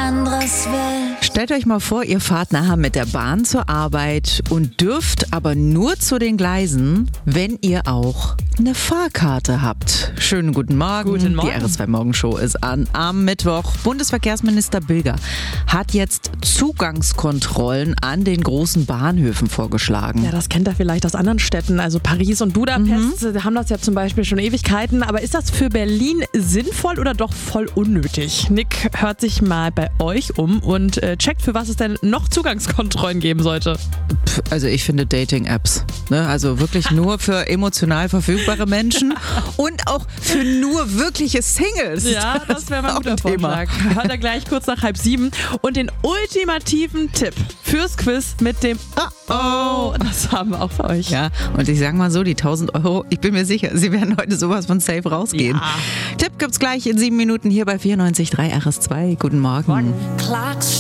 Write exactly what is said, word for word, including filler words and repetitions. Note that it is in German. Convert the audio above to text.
anderes will. Stellt euch mal vor, ihr fahrt nachher mit der Bahn zur Arbeit und dürft aber nur zu den Gleisen, wenn ihr auch eine Fahrkarte habt. Schönen guten Morgen. Guten Morgen. Die R S zwei Morgenshow ist an. Am Mittwoch. Bundesverkehrsminister Bilger hat jetzt Zugangskontrollen an den großen Bahnhöfen vorgeschlagen. Ja, das kennt ihr vielleicht aus anderen Städten. Also Paris und Budapest mhm. haben das ja zum Beispiel schon Ewigkeiten. Aber ist das für Berlin sinnvoll oder doch voll unnötig? Nick hört sich mal bei euch um und äh, checkt, für was es denn noch Zugangskontrollen geben sollte. Also ich finde Dating-Apps. Ne? Also wirklich nur für emotional verfügbare Menschen und auch für nur wirkliche Singles. Ja, das wäre mal ein guter Vorschlag. Hört er gleich kurz nach halb sieben. Und den ultimativen Tipp fürs Quiz mit dem Oh oh, das haben wir auch für euch. Ja, und ich sag mal so, die tausend Euro, ich bin mir sicher, sie werden heute sowas von safe rausgehen. Ja. Tipp gibt's gleich in sieben Minuten hier bei vierundneunzig Komma drei R S zwei. Guten Morgen. Morgen. Clocks